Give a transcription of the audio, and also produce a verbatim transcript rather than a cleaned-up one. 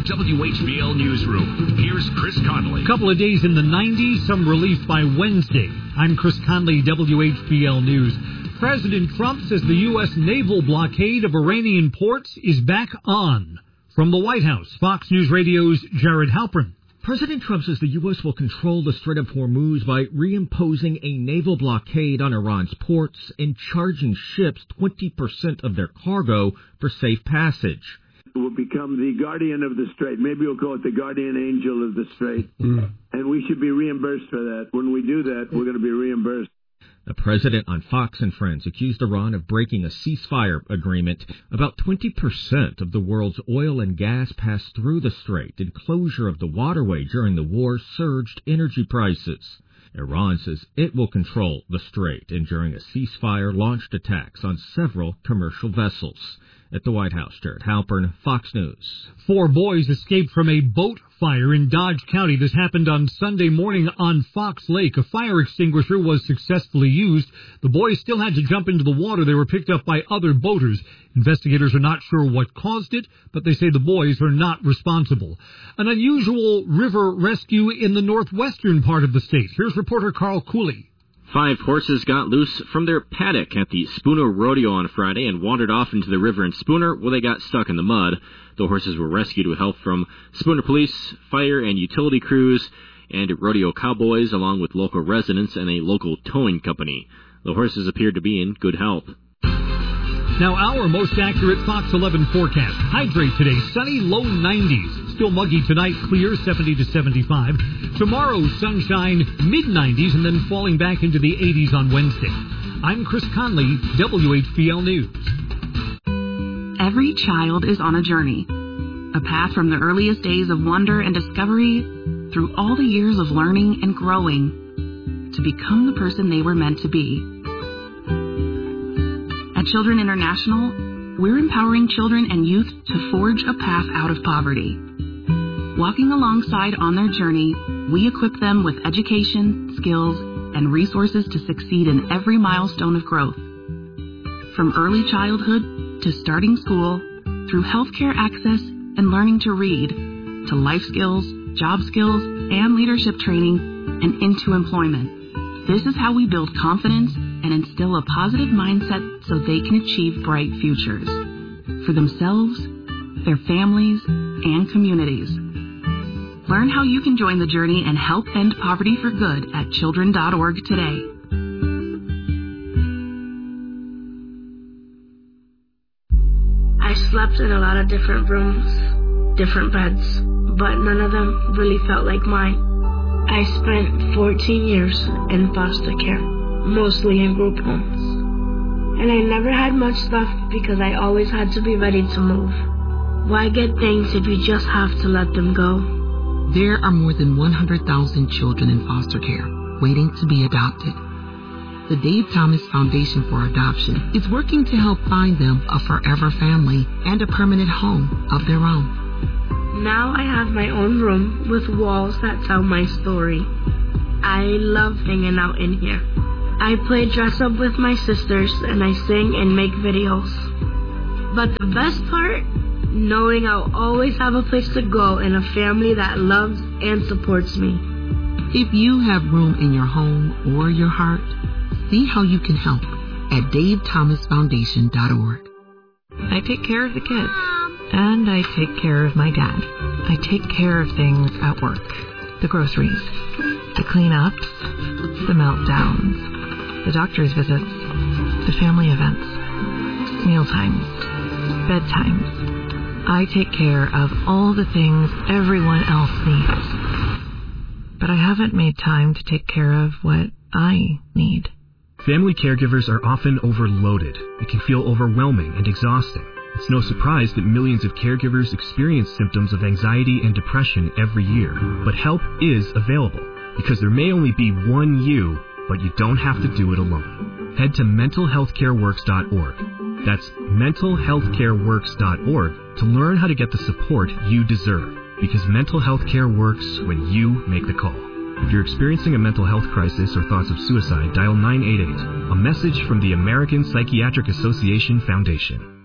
W H B L Newsroom. Here's Chris Conley. A couple of days in the nineties, some relief by Wednesday. I'm Chris Conley, W H B L News. President Trump says the U S naval blockade of Iranian ports is back on. From the White House, Fox News Radio's Jared Halpern. President Trump says the U S will control the Strait of Hormuz by reimposing a naval blockade on Iran's ports and charging ships twenty percent of their cargo for safe passage. Will become the guardian of the strait. Maybe we'll call it the guardian angel of the strait. Mm. And we should be reimbursed for that. When we do that, we're going to be reimbursed. The president on Fox and Friends accused Iran of breaking a ceasefire agreement. About twenty percent of the world's oil and gas passed through the strait, and closure of the waterway during the war surged energy prices. Iran says it will control the strait, and during a ceasefire launched attacks on several commercial vessels. At the White House, Jared Halpern, Fox News. Four boys escaped from a boat fire in Dodge County. This happened on Sunday morning on Fox Lake. A fire extinguisher was successfully used. The boys still had to jump into the water. They were picked up by other boaters. Investigators are not sure what caused it, but they say the boys are not responsible. An unusual river rescue in the northwestern part of the state. Here's reporter Carl Cooley. Five horses got loose from their paddock at the Spooner Rodeo on Friday and wandered off into the river in Spooner, where they got stuck in the mud. The horses were rescued with help from Spooner police, fire, and utility crews, and rodeo cowboys, along with local residents and a local towing company. The horses appeared to be in good health. Now, our most accurate Fox eleven forecast. Hydrate today, sunny, low nineties. Still muggy tonight, clear, seventy to seventy-five. Tomorrow, sunshine, mid nineties, and then falling back into the eighties on Wednesday. I'm Chris Conley, W H B L News. Every child is on a journey. A path from the earliest days of wonder and discovery through all the years of learning and growing to become the person they were meant to be. At Children International, we're empowering children and youth to forge a path out of poverty. Walking alongside on their journey, we equip them with education, skills, and resources to succeed in every milestone of growth. From early childhood to starting school, through healthcare access and learning to read, to life skills, job skills, and leadership training, and into employment. This is how we build confidence and instill a positive mindset so they can achieve bright futures for themselves, their families, and communities. Learn how you can join the journey and help end poverty for good at children dot org today. I slept in a lot of different rooms, different beds, but none of them really felt like mine. I spent fourteen years in foster care, mostly in group homes. And I never had much stuff because I always had to be ready to move. Why get things if you just have to let them go? There are more than one hundred thousand children in foster care waiting to be adopted. The Dave Thomas Foundation for Adoption is working to help find them a forever family and a permanent home of their own. Now I have my own room with walls that tell my story. I love hanging out in here. I play dress up with my sisters and I sing and make videos. But the best part? Knowing I'll always have a place to go and a family that loves and supports me. If you have room in your home or your heart, see how you can help at dave thomas foundation dot org. I take care of the kids, and I take care of my dad. I take care of things at work. The groceries, the cleanups, the meltdowns, the doctor's visits, the family events, mealtimes, bedtimes. I take care of all the things everyone else needs. But I haven't made time to take care of what I need. Family caregivers are often overloaded. It can feel overwhelming and exhausting. It's no surprise that millions of caregivers experience symptoms of anxiety and depression every year. But help is available, because there may only be one you, but you don't have to do it alone. Head to mental health care works dot org. That's mental health care works dot org to learn how to get the support you deserve, because mental health care works when you make the call. If you're experiencing a mental health crisis or thoughts of suicide, dial nine eight eight, a message from the American Psychiatric Association Foundation.